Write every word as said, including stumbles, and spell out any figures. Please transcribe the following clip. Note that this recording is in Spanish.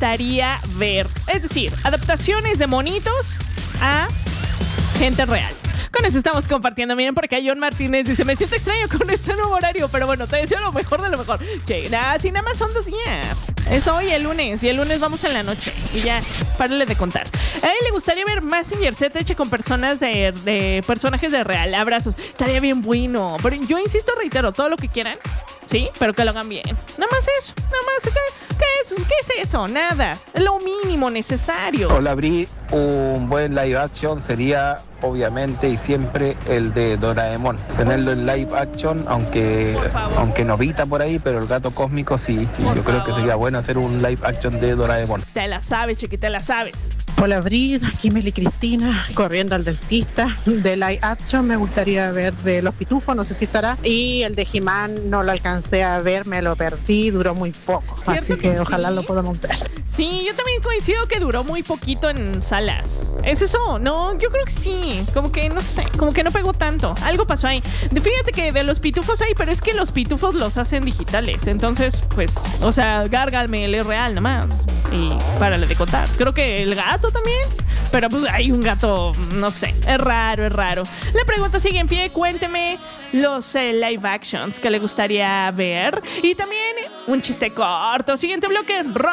gustaría ver? Es decir, adaptaciones de monitos a gente real. Con eso estamos compartiendo. Miren, porque John Martínez dice: me siento extraño con este nuevo horario, pero bueno, te deseo lo mejor de lo mejor. Che, nada, si nada más son dos días. Es hoy el lunes, y el lunes vamos en la noche. Y ya, párale de contar. A él le gustaría ver Mazinger Z hecho con personas de, de personajes de real. Abrazos. Estaría bien bueno. Pero yo insisto, reitero, todo lo que quieran, sí, pero que lo hagan bien. Nada más eso, nada más. ¿Qué, qué, es, qué es eso? Nada. Lo mínimo necesario. Hola, Bri. Un buen live action sería, obviamente y siempre, el de Doraemon. Tenerlo en live action, aunque aunque Novita por ahí, pero el gato cósmico sí. sí yo creo que sería bueno hacer un live action de Doraemon. Te la sabes, chiquita, te la sabes. Hola, Brid, aquí Meli Cristina, corriendo al dentista. De live action me gustaría ver de Los Pitufos, no sé si estará. Y el de He-Man no lo alcancé a ver, me lo perdí, duró muy poco. Así que, que ojalá sí? lo podamos ver. Sí, yo también coincido que duró muy poquito en salas. ¿Es eso? No, yo creo que sí. Como que, no sé, como que no pegó tanto. Algo pasó ahí. Fíjate que de Los Pitufos hay, pero es que Los Pitufos los hacen digitales. Entonces, pues, o sea, Gargamel es real nomás. Y párale de contar. Creo que el gato también. Pero pues hay un gato, no sé, es raro, es raro. La pregunta sigue en pie. Cuénteme los eh, live actions que le gustaría ver. Y también un chiste corto. Siguiente bloque.